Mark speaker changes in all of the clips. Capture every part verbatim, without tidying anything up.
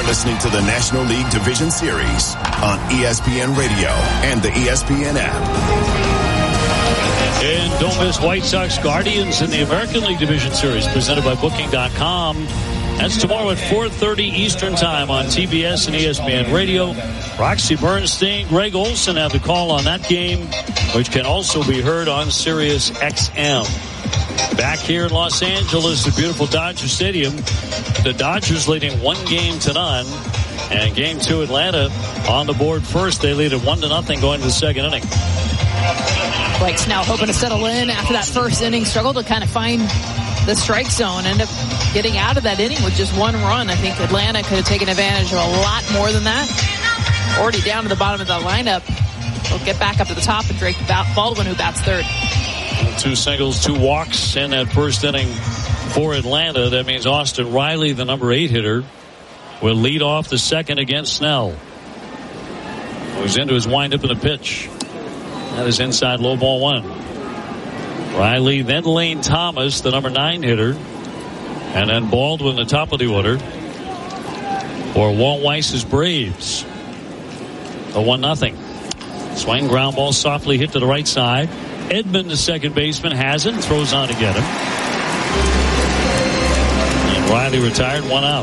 Speaker 1: listening to the National League Division Series on E S P N Radio and the E S P N app.
Speaker 2: And don't miss White Sox Guardians in the American League Division Series presented by Booking dot com. That's tomorrow at four thirty Eastern Time on T B S and E S P N Radio. Roxy Bernstein, Greg Olson have the call on that game, which can also be heard on Sirius X M. Back here in Los Angeles, the beautiful Dodger Stadium, the Dodgers leading one game to none. And game two, Atlanta on the board first. They lead at one to nothing going to the second inning.
Speaker 3: Blake Snell hoping to settle in after that first inning. Struggled to kind of find the strike zone. Ended up getting out of that inning with just one run. I think Atlanta could have taken advantage of a lot more than that. Already down to the bottom of the lineup. They'll get back up to the top and Drake Baldwin, who bats third.
Speaker 2: Two singles, two walks in that first inning for Atlanta. That means Austin Riley, the number eight hitter, will lead off the second against Snell. He's into his windup in the pitch. That is inside, low ball one. Riley, then Lane Thomas, the number nine hitter. And then Baldwin, the top of the order. For Walt Weiss's Braves. A one nothing. Swing, ground ball softly hit to the right side. Edman, the second baseman, has it and throws on to get him. And Riley retired, one out.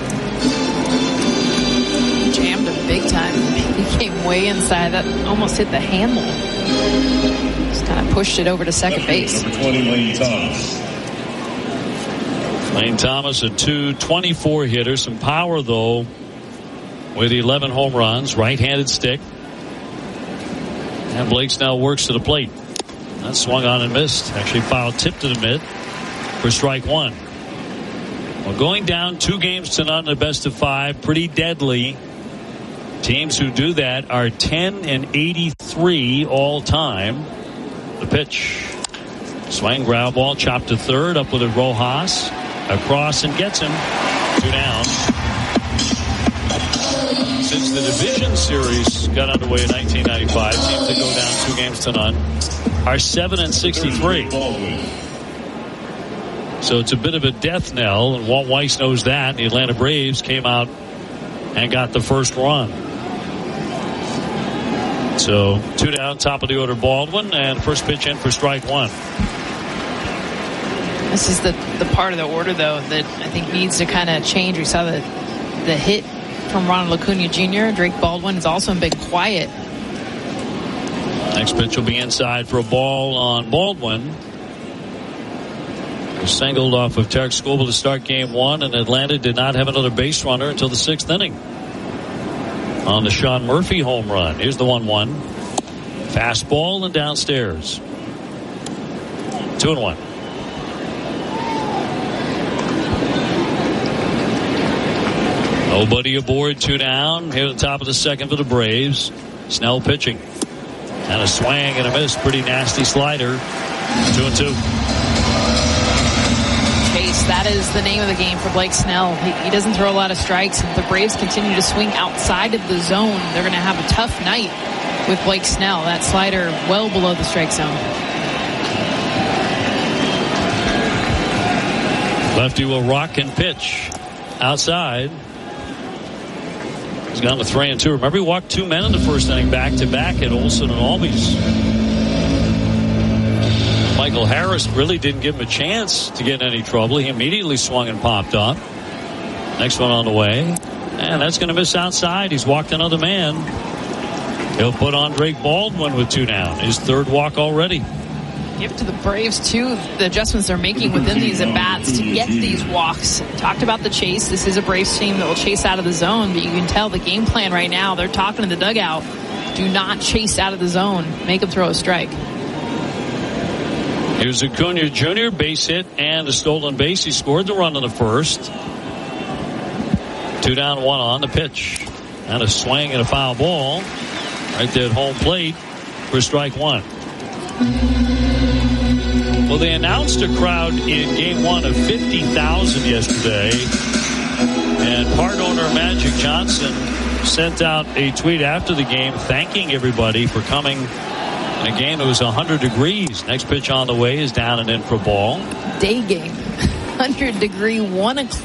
Speaker 3: Jammed him big time. He came way inside. That almost hit the handle. Just kind of pushed it over to second base.
Speaker 4: Number twenty, Lane Thomas.
Speaker 2: Lane Thomas, a two twenty-four hitter. Some power, though, with eleven home runs. Right-handed stick. And Blake Snell works to the plate. That swung on and missed. Actually foul tip to the mid for strike one. Well, going down two games to none in the best of five, pretty deadly. Teams who do that are ten and eighty-three all time. The pitch. Swing, ground ball, chopped to third, up with it Rojas. Across and gets him. Two down. Since the division series got underway in nineteen ninety-five, teams that go down two games to none are seven and sixty-three. So it's a bit of a death knell, and Walt Weiss knows that. The Atlanta Braves came out and got the first run. So two down, top of the order Baldwin, and first pitch in for strike one.
Speaker 3: This is the, the part of the order, though, that I think needs to kind of change. We saw the, the hit from Ronald Acuna Junior Drake Baldwin has also been quiet.
Speaker 2: Next pitch will be inside for a ball on Baldwin. He singled off of Tarek Skubal to start game one, and Atlanta did not have another base runner until the sixth inning. On the Sean Murphy home run. Here's the one one. Fastball and downstairs. Two and one. Nobody aboard, two down. Here at the top of the second for the Braves. Snell pitching. And a swing and a miss. Pretty nasty slider. Two and two.
Speaker 3: Chase, that is the name of the game for Blake Snell. He, he doesn't throw a lot of strikes. If the Braves continue to swing outside of the zone, they're going to have a tough night with Blake Snell. That slider well below the strike zone.
Speaker 2: Lefty will rock and pitch. Outside. He's gone to three and two. Remember, he walked two men in the first inning back to back at Olson and Albies. Michael Harris really didn't give him a chance to get in any trouble. He immediately swung and popped up. Next one on the way. And that's going to miss outside. He's walked another man. He'll put on Drake Baldwin with two down. His third walk already.
Speaker 3: Give it to the Braves, too, the adjustments they're making within these at-bats to get these walks. Talked about the chase. This is a Braves team that will chase out of the zone, but you can tell the game plan right now. They're talking to the dugout. Do not chase out of the zone. Make them throw a strike.
Speaker 2: Here's Acuna Junior, base hit and a stolen base. He scored the run in the first. Two down, one on the pitch. And a swing and a foul ball. Right there at home plate for strike one. Well, they announced a crowd in game one of fifty thousand yesterday. And part owner Magic Johnson sent out a tweet after the game thanking everybody for coming in a game that was one hundred degrees. Next pitch on the way is down and in for ball.
Speaker 3: Day game. one hundred degree, one o'clock.